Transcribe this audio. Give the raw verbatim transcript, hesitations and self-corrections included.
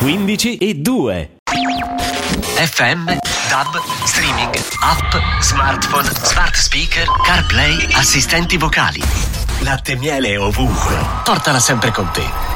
quindici e due. F M, DAB, streaming, app, smartphone, smart speaker, CarPlay, assistenti vocali. Latte e miele ovunque. Portala sempre con te.